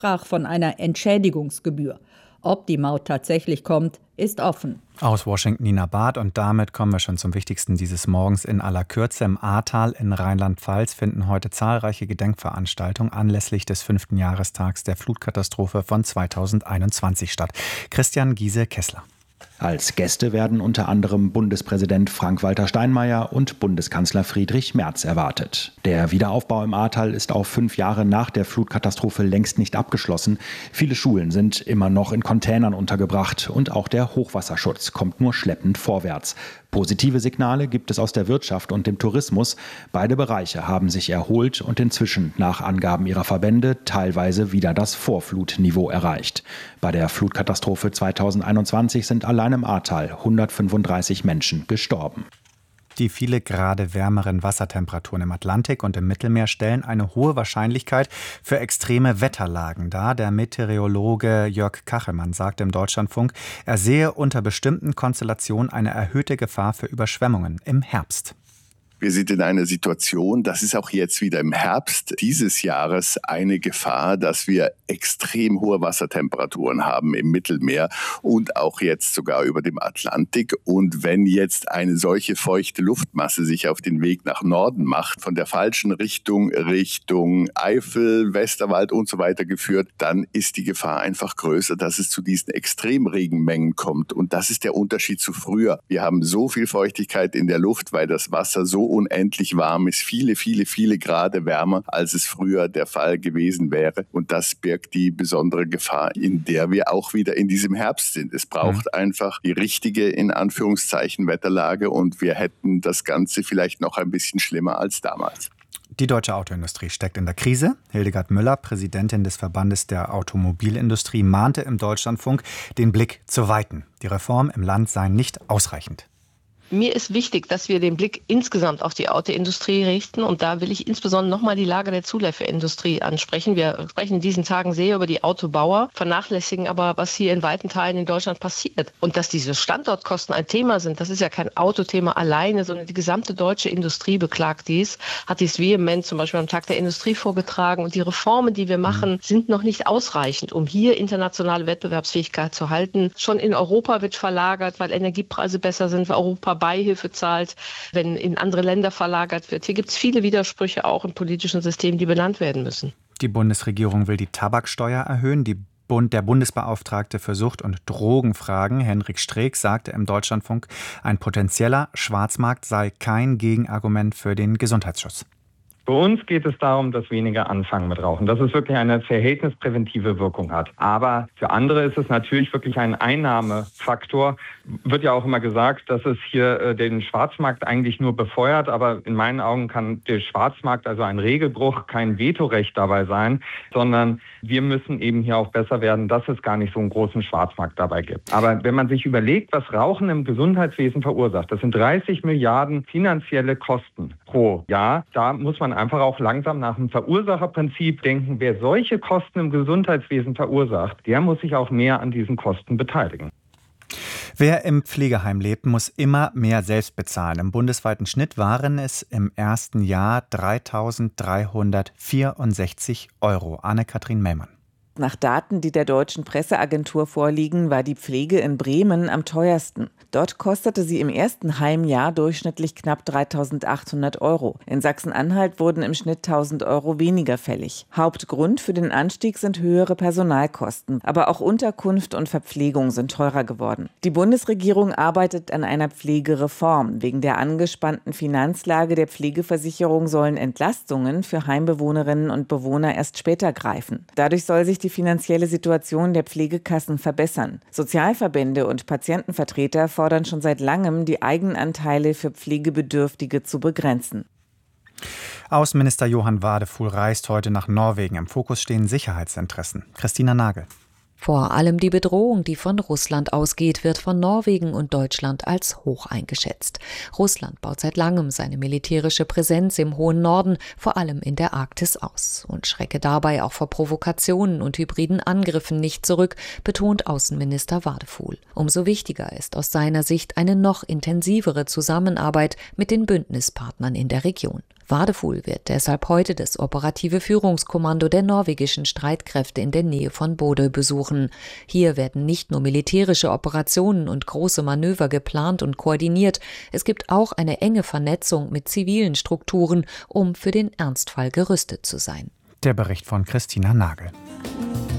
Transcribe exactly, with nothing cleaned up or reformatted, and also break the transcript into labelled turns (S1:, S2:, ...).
S1: sprach von einer Entschädigungsgebühr. Ob die Maut tatsächlich kommt, ist offen.
S2: Aus Washington Nina Barth, und damit kommen wir schon zum Wichtigsten dieses Morgens in aller Kürze. Im Ahrtal in Rheinland-Pfalz finden heute zahlreiche Gedenkveranstaltungen anlässlich des fünften Jahrestags der Flutkatastrophe von zweitausendeinundzwanzig statt. Christian Giese-Kessler.
S3: Als Gäste werden unter anderem Bundespräsident Frank-Walter Steinmeier und Bundeskanzler Friedrich Merz erwartet. Der Wiederaufbau im Ahrtal ist auch fünf Jahre nach der Flutkatastrophe längst nicht abgeschlossen. Viele Schulen sind immer noch in Containern untergebracht und auch der Hochwasserschutz kommt nur schleppend vorwärts. Positive Signale gibt es aus der Wirtschaft und dem Tourismus. Beide Bereiche haben sich erholt und inzwischen nach Angaben ihrer Verbände teilweise wieder das Vorflutniveau erreicht. Bei der Flutkatastrophe zweitausendeinundzwanzig sind allein im Ahrtal hundertfünfunddreißig Menschen gestorben.
S2: Die viele Grade wärmeren Wassertemperaturen im Atlantik und im Mittelmeer stellen eine hohe Wahrscheinlichkeit für extreme Wetterlagen dar. Der Meteorologe Jörg Kachelmann sagte im Deutschlandfunk, er sehe unter bestimmten Konstellationen eine erhöhte Gefahr für Überschwemmungen im Herbst.
S4: Wir sind in einer Situation, das ist auch jetzt wieder im Herbst dieses Jahres eine Gefahr, dass wir extrem hohe Wassertemperaturen haben im Mittelmeer und auch jetzt sogar über dem Atlantik. Und wenn jetzt eine solche feuchte Luftmasse sich auf den Weg nach Norden macht, von der falschen Richtung Richtung Eifel, Westerwald und so weiter geführt, dann ist die Gefahr einfach größer, dass es zu diesen Extremregenmengen kommt. Und das ist der Unterschied zu früher. Wir haben so viel Feuchtigkeit in der Luft, weil das Wasser so unendlich warm ist, viele, viele, viele Grade wärmer, als es früher der Fall gewesen wäre. Und das birgt die besondere Gefahr, in der wir auch wieder in diesem Herbst sind. Es braucht mhm. einfach die richtige, in Anführungszeichen, Wetterlage und wir hätten das Ganze vielleicht noch ein bisschen schlimmer als damals.
S2: Die deutsche Autoindustrie steckt in der Krise. Hildegard Müller, Präsidentin des Verbandes der Automobilindustrie, mahnte im Deutschlandfunk, den Blick zu weiten. Die Reform im Land sei nicht ausreichend.
S5: Mir ist wichtig, dass wir den Blick insgesamt auf die Autoindustrie richten. Und da will ich insbesondere nochmal die Lage der Zulieferindustrie ansprechen. Wir sprechen in diesen Tagen sehr über die Autobauer, vernachlässigen aber, was hier in weiten Teilen in Deutschland passiert. Und dass diese Standortkosten ein Thema sind, das ist ja kein Autothema alleine, sondern die gesamte deutsche Industrie beklagt dies, hat dies vehement zum Beispiel am Tag der Industrie vorgetragen. Und die Reformen, die wir machen, sind noch nicht ausreichend, um hier internationale Wettbewerbsfähigkeit zu halten. Schon in Europa wird verlagert, weil Energiepreise besser sind, weil Europa Beihilfe zahlt, wenn in andere Länder verlagert wird. Hier gibt es viele Widersprüche auch im politischen System, die benannt werden müssen.
S2: Die Bundesregierung will die Tabaksteuer erhöhen. Die Bund, der Bundesbeauftragte für Sucht- und Drogenfragen, Henrik Streeck, sagte im Deutschlandfunk, ein potenzieller Schwarzmarkt sei kein Gegenargument für den Gesundheitsschutz.
S6: Für uns geht es darum, dass weniger anfangen mit Rauchen, dass es wirklich eine verhältnispräventive Wirkung hat. Aber für andere ist es natürlich wirklich ein Einnahmefaktor. Wird ja auch immer gesagt, dass es hier äh, den Schwarzmarkt eigentlich nur befeuert. Aber in meinen Augen kann der Schwarzmarkt, also ein Regelbruch, kein Vetorecht dabei sein, sondern wir müssen eben hier auch besser werden, dass es gar nicht so einen großen Schwarzmarkt dabei gibt. Aber wenn man sich überlegt, was Rauchen im Gesundheitswesen verursacht, das sind dreißig Milliarden finanzielle Kosten pro Jahr. Da muss man einfach auch langsam nach dem Verursacherprinzip denken, wer solche Kosten im Gesundheitswesen verursacht, der muss sich auch mehr an diesen Kosten beteiligen.
S2: Wer im Pflegeheim lebt, muss immer mehr selbst bezahlen. Im bundesweiten Schnitt waren es im ersten Jahr dreitausenddreihundertvierundsechzig Euro. Anne-Kathrin Mellmann.
S7: Nach Daten, die der Deutschen Presseagentur vorliegen, war die Pflege in Bremen am teuersten. Dort kostete sie im ersten Heimjahr durchschnittlich knapp dreitausendachthundert Euro. In Sachsen-Anhalt wurden im Schnitt tausend Euro weniger fällig. Hauptgrund für den Anstieg sind höhere Personalkosten. Aber auch Unterkunft und Verpflegung sind teurer geworden. Die Bundesregierung arbeitet an einer Pflegereform. Wegen der angespannten Finanzlage der Pflegeversicherung sollen Entlastungen für Heimbewohnerinnen und Bewohner erst später greifen. Dadurch soll sich die finanzielle Situation der Pflegekassen verbessern. Sozialverbände und Patientenvertreter fordern schon seit langem, die Eigenanteile für Pflegebedürftige zu begrenzen.
S2: Außenminister Johann Wadefuhl reist heute nach Norwegen. Im Fokus stehen Sicherheitsinteressen. Christina Nagel.
S8: Vor allem die Bedrohung, die von Russland ausgeht, wird von Norwegen und Deutschland als hoch eingeschätzt. Russland baut seit langem seine militärische Präsenz im hohen Norden, vor allem in der Arktis, aus und schrecke dabei auch vor Provokationen und hybriden Angriffen nicht zurück, betont Außenminister Wadefuhl. Umso wichtiger ist aus seiner Sicht eine noch intensivere Zusammenarbeit mit den Bündnispartnern in der Region. Vardøful wird deshalb heute das operative Führungskommando der norwegischen Streitkräfte in der Nähe von Bodø besuchen. Hier werden nicht nur militärische Operationen und große Manöver geplant und koordiniert, es gibt auch eine enge Vernetzung mit zivilen Strukturen, um für den Ernstfall gerüstet zu sein.
S2: Der Bericht von Christina Nagel.